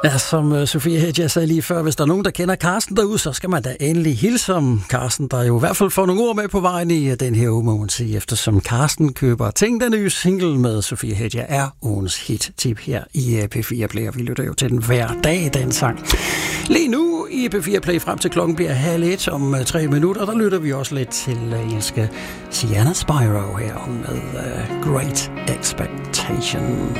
Ja, som Sofie Hedger sagde lige før, hvis der er nogen, der kender Carsten derude, så skal man da endelig hilse om Carsten, der jo i hvert fald får nogle ord med på vejen i den her uge, må man sige, eftersom Carsten køber Tænk, den nye single med Sofie Hedger er ugens hit-tip her i P4 Play, og vi lytter jo til den hver dag, den sang. Lige nu i P4 Play frem til klokken bliver 12:30 om 3 minutter, der lytter vi også lidt til engelske Sienna Spyro her med Great Expectations.